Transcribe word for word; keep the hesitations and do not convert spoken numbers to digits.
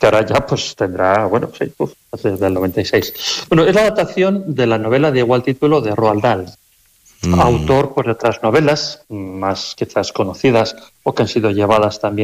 que ahora ya pues tendrá, bueno, sí, uf, desde el noventa y seis. Bueno, es la adaptación de la novela de igual título de Roald Dahl, Mm. autor pues, de otras novelas más quizás conocidas o que han sido llevadas también